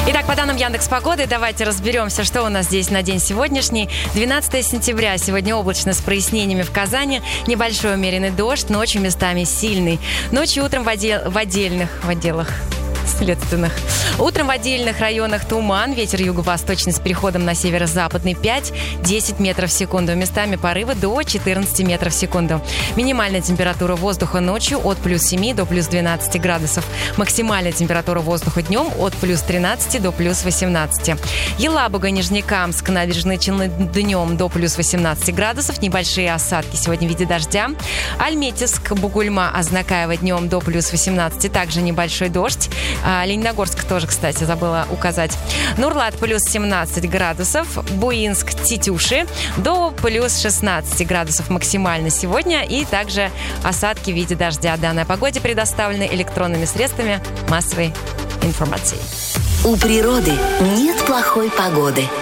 Итак, по данным Яндекс.Погоды, давайте разберемся, что у нас здесь на день сегодняшний. 12 сентября. Сегодня облачно с прояснениями в Казани. Небольшой умеренный дождь, ночью местами сильный. Ночью и утром в отделах. Следственных. Утром в отдельных районах туман, ветер юго-восточный с переходом на северо-западный 5-10 метров в секунду. Местами порывы до 14 метров в секунду. Минимальная температура воздуха ночью от плюс 7 до плюс 12 градусов. Максимальная температура воздуха днем от плюс 13 до плюс 18. Елабуга, Нижнекамск, Набережные Челны днем до плюс 18 градусов. Небольшие осадки сегодня в виде дождя. Альметьевск, Бугульма, Азнакаево днем до плюс 18. Также небольшой дождь. Лениногорск тоже, кстати, забыла указать. Нурлат плюс 17 градусов. Буинск, Тетюши до плюс 16 градусов максимально сегодня. И также осадки в виде дождя. Данной погоде предоставлены электронными средствами массовой информации. У природы нет плохой погоды.